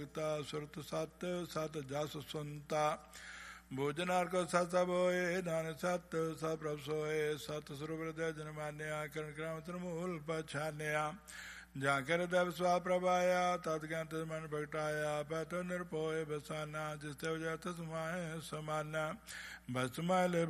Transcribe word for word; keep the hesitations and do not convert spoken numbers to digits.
ਸੁਰਤ ਸਤ ਸਤ ਜਸ ਸੁਨਤਾ ਭੋਜਨਾਰ ਕੋ ਸਤ ਸਭ ਹੋਏ ਨਾਨਕ ਸਤ ਸਭ ਪ੍ਰਭ ਸੋਏ ਸਤ ਸਰੂਪ ਹਿਰਦੈ ਜਨ ਮਾਨਿਆ ਕਰਨ ਕਰਾਮ ਤਰਮੂਲ ਪਛਾਨਿਆ ਜਾ ਕੇ ਹਿਰਦੈ ਵਿਸਵਾਸ ਪ੍ਰਭ ਆਇਆ ਤਦ ਗਿਆਨ ਤਿਸ ਮਨ ਪ੍ਰਗਟਾਇਆ ਬੈਠੋ ਨਿਰਭਉ ਬਸਾਨਾ ਜਿਸ ਤੇ ਉਜੈ ਤਿਸ ਮਾਹਿ ਸਮਾਨਾ ਬਸ ਮਾਇ